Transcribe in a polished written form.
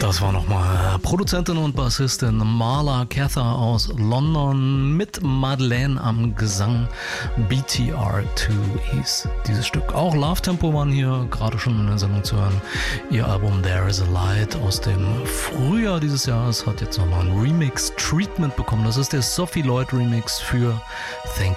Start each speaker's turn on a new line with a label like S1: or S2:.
S1: Das war nochmal Produzentin und Bassistin Marla Cather aus London mit Madeleine am Gesang. BTR2 hieß dieses Stück. Auch Love Tempo waren hier gerade schon in der Sendung zu hören. Ihr Album There Is a Light aus dem Frühjahr dieses Jahres hat jetzt nochmal ein Remix-Treatment bekommen. Das ist der Sophie Lloyd Remix für Thank